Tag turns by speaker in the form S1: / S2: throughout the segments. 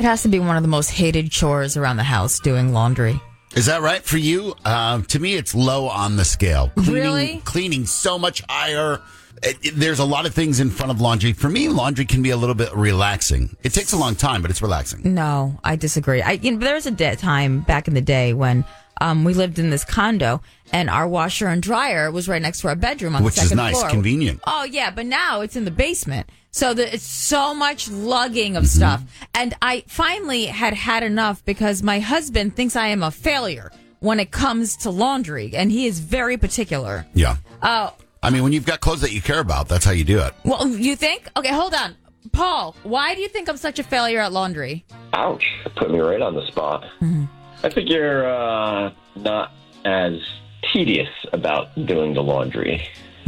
S1: It has to be one of the most hated chores around the house, doing laundry.
S2: Is that right for you? To me, it's low on the scale.
S1: Really?
S2: Cleaning so much higher. There's a lot of things in front of laundry. For me, laundry can be a little bit relaxing. It takes a long time, but it's relaxing.
S1: No, I disagree. There was a time back in the day when we lived in this condo, and our washer and dryer was right next to our bedroom on the second floor.
S2: Which is nice, convenient.
S1: Oh, yeah, but now it's in the basement. So it's so much lugging of stuff. And I finally had enough because my husband thinks I am a failure when it comes to laundry, and he is very particular.
S2: Yeah. I mean, when you've got clothes that you care about, that's how you do it.
S1: Well, you think? Okay, hold on. Paul, why do you think I'm such a failure at laundry?
S3: Ouch. Put me right on the spot.
S1: Mm-hmm.
S3: I think you're not as tedious about doing the laundry.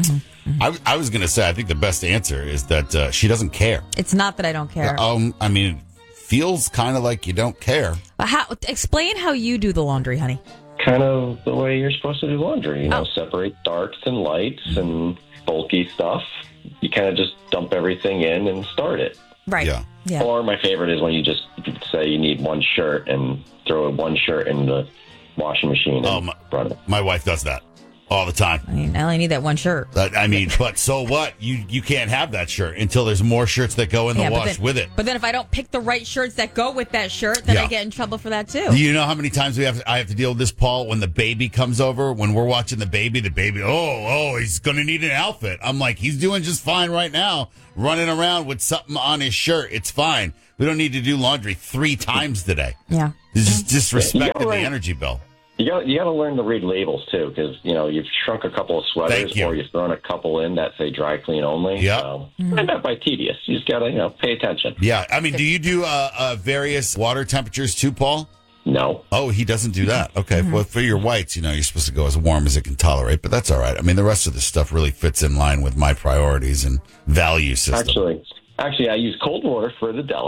S2: I was going to say, I think the best answer is that she doesn't care.
S1: It's not that I don't care.
S2: I mean, it feels kind of like you don't care.
S1: Explain how you do the laundry, honey.
S3: Kind of the way you're supposed to do laundry. Separate darks and lights and bulky stuff. You kind of just dump everything in and start it.
S1: Right.
S2: Yeah.
S3: Or my favorite is when you just say you need one shirt and throw one shirt in the washing machine and run it.
S2: My wife does that all the time.
S1: I mean, I only need that one shirt.
S2: But so what? You can't have that shirt until there's more shirts that go in the wash with it.
S1: But then if I don't pick the right shirts that go with that shirt, then I get in trouble for that too.
S2: Do you know how many times I have to deal with this, Paul, when the baby comes over, when we're watching the baby, he's going to need an outfit. I'm like, he's doing just fine right now, running around with something on his shirt. It's fine. We don't need to do laundry 3 times today.
S1: Yeah.
S2: Just disrespecting the energy bill.
S3: You got to learn to read labels, too, because, you've shrunk a couple of sweaters or you've thrown a couple in that say dry clean only.
S2: Yeah.
S3: So, I meant by tedious. You just got to, pay attention.
S2: Yeah. I mean, do you do various water temperatures too, Paul?
S3: No.
S2: Oh, he doesn't do that. Okay. Well, for your whites, you're supposed to go as warm as it can tolerate, but that's all right. I mean, the rest of this stuff really fits in line with my priorities and value system.
S3: Actually, I use cold water for the deli.